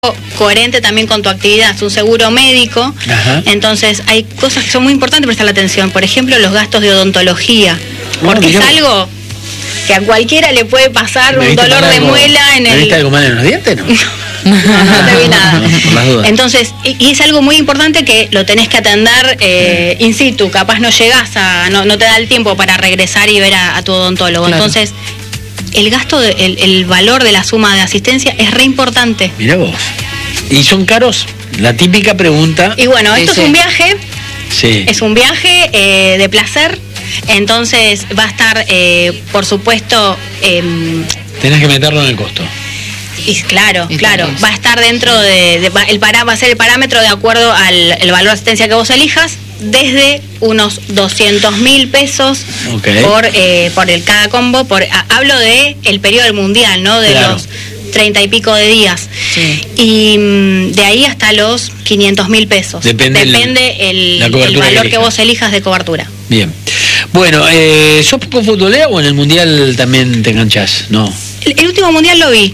coherente también con tu actividad, es un seguro médico. Ajá. Entonces hay cosas que son muy importantes prestar la atención, por ejemplo los gastos de odontología, porque es algo que a cualquiera le puede pasar, un dolor de muela en el... ¿Viste algo mal en los dientes? No. No te vi nada. Por las dudas. Entonces, y es algo muy importante que lo tenés que atender in situ, capaz no llegás no te da el tiempo para regresar y ver a tu odontólogo. Claro. Entonces, el gasto, el valor de la suma de asistencia es re importante. Mirá vos. ¿Y son caros? La típica pregunta. Y bueno, esto Sí. es un viaje, Sí. es un viaje de placer, entonces va a estar, por supuesto, Tenés que meterlo en el costo. y claro, Y claro, tenés. va a estar dentro va a ser el parámetro de acuerdo al el valor de asistencia que vos elijas, desde unos 200.000 pesos Ok. por el cada combo, hablo de el periodo del mundial, ¿no? De Claro. los 30 y pico de días. Sí. Y de ahí hasta los 500.000 pesos. Depende el la cobertura el que valor que elijas. vos elijas de cobertura. Bien. Bueno, ¿sos poco futbolera o en el mundial también te enganchás? No. El último mundial lo vi.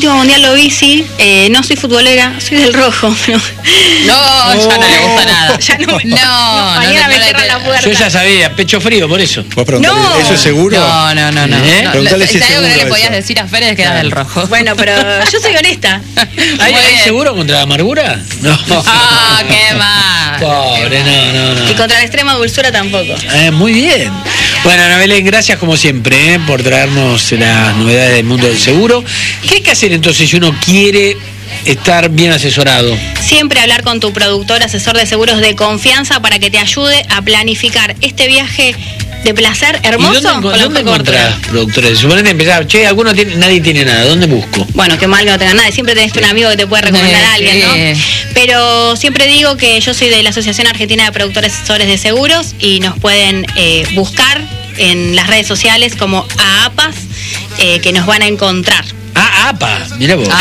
Sí. No soy futbolera, soy del rojo. Pero... No, ya no le gusta nada. Ya no me- No, mañana me le- cierran la puerta. Yo ya sabía, pecho frío, por eso. ¿Vos preguntale, No. ¿eso es seguro? No. ¿Eh? Preguntale si es algo que no seguro le podías eso. decir a Fede es que eras del rojo. Bueno, pero yo soy honesta. ¿Hay Muy bien. seguro contra la amargura? No. Ah, qué mal. Pobre, no. Y contra la extrema dulzura tampoco. Muy bien. Bueno, Ana Belén, gracias como siempre por traernos las novedades del mundo del seguro. ¿Qué hay que hacer entonces si uno quiere estar bien asesorado? Siempre hablar con tu productor, asesor de seguros de confianza para que te ayude a planificar este viaje de placer hermoso. ¿Y dónde con la mejor encontrás cobertura. productores? Suponete empezar, nadie tiene nada, ¿dónde busco? Bueno, qué mal que no tengas nada. Siempre tenés un amigo que te puede recomendar a alguien, ¿no? Sí. Pero siempre digo que yo soy de la Asociación Argentina de Productores Asesores de Seguros y nos pueden buscar en las redes sociales como AAPAS, que nos van a encontrar. APA, mira vos.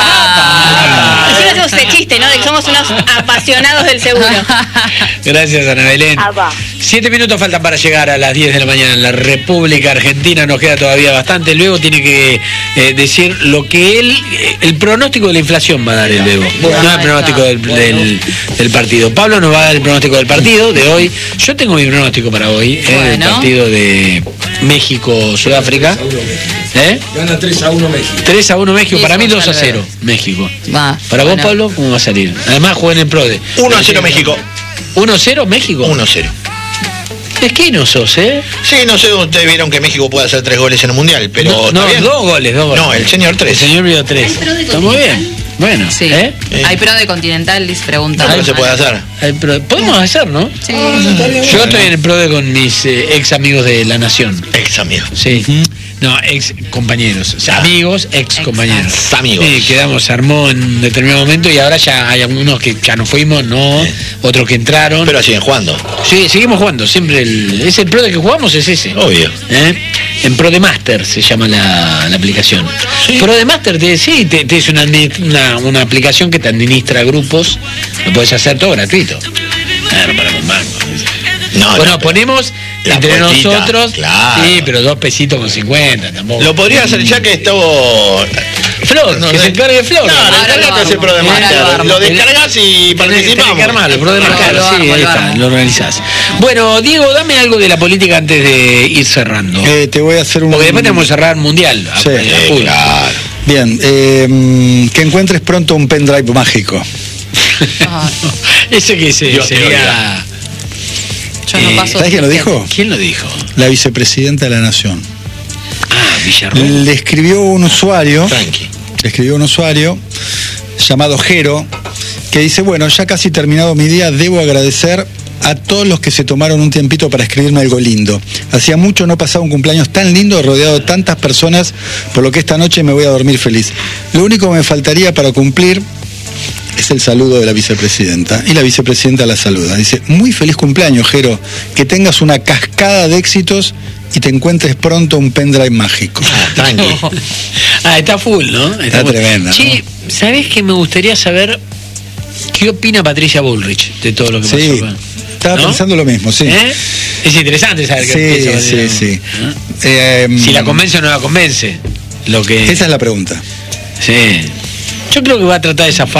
APA. Así hacemos ese chiste, ¿no? De que somos unos apasionados del seguro. Gracias, Ana Belén. 7 minutos faltan para llegar a las 10 de la mañana en la República Argentina, nos queda todavía bastante. Luego tiene que decir lo que el pronóstico de la inflación va a dar el Bebo, no el pronóstico del partido. Pablo nos va a dar el pronóstico del partido de hoy. Yo tengo mi pronóstico para hoy, el Bueno. partido de México-Sudáfrica. Gana 3-1 México. 3-1 México, Sí, para mí somos 2-0 México. Va, Para bueno. vos, Pablo, ¿cómo va a salir? Además juega en el PRODE. 1-0 México. 1-0 México. 1-0. Es que no sos, ¿eh? Sí, no sé, ustedes vieron que México puede hacer 3 goles en el Mundial, pero no, ¿está bien? 2 goles. No, el señor El 3. señor vio 3. Está muy bien. Bueno, Sí. ¿eh? Hay pro de Continental, Liz pregunta. No, pero se puede hacer. Podemos hacer, ¿no? Sí. Yo estoy en el PRODE con mis ex amigos de La Nación. Ex amigo. Sí. No, ex compañeros. O sea, amigos, ex compañeros. Ex amigos. Sí, quedamos, se armó en determinado momento y ahora ya hay algunos que ya no fuimos, no, otros que entraron. Pero siguen jugando. Sí, seguimos jugando, siempre es el PRODE que jugamos, es ese. Obvio. En ProDemaster se llama la aplicación. Sí. ProDemaster te es una aplicación que te administra grupos, lo puedes hacer todo gratuito. No paramos más. No, Bueno, no, ponemos la entre puestita, nosotros, claro. sí, pero 2 pesitos con 50 tampoco. Lo podría hacer ya que estuvo... Flor, No que sé. se encargue Flor. No, Ahora descargate lo ese armo. pro de Ahora lo Master. armo. Lo descargas y Tenés participamos. que armarlo, ProDemaster, Lo sí, armo, ahí lo está, armo. lo organizás. Bueno, Diego, dame algo de la política antes de ir cerrando. Te voy a hacer un... Porque después tenemos que cerrar mundial. Sí. a full. Claro. Bien, que encuentres pronto un pendrive mágico. Ah, Ese que Dios te sería... yo no paso. ¿Sabes quién lo dijo? ¿Quién lo dijo? La vicepresidenta de la Nación. Villarroel. Le escribió un usuario Tranqui. llamado Jero, que dice, bueno, ya casi terminado mi día, debo agradecer a todos los que se tomaron un tiempito para escribirme algo lindo. Hacía mucho no pasaba un cumpleaños tan lindo, rodeado de tantas personas, por lo que esta noche me voy a dormir feliz. Lo único que me faltaría para cumplir es el saludo de la vicepresidenta. Y la vicepresidenta la saluda. Dice, muy feliz cumpleaños, Jero, que tengas una cascada de éxitos y te encuentres pronto un pendrive mágico. Tranqui. Está full, ¿no? Está full. tremenda, Sí, ¿sabés que me gustaría saber qué opina Patricia Bullrich de todo lo que Sí, pasó? estaba ¿No? pensando lo mismo, sí. ¿Eh? Es interesante saber qué piensa Sí, Patricia sí, sí. Bullrich, ¿no? Si la convence o no la convence. Lo que... Esa es la pregunta. Sí. Yo creo que va a tratar de zafar